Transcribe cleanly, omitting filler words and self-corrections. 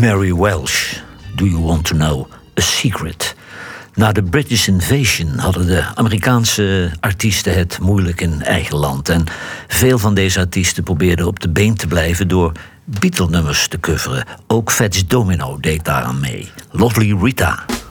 Mary Welsh, Do You Want to Know a Secret? Na de British Invasion hadden de Amerikaanse artiesten het moeilijk in eigen land. En veel van deze artiesten probeerden op de been te blijven door Beatle-nummers te coveren. Ook Fats Domino deed daaraan mee. Lovely Rita.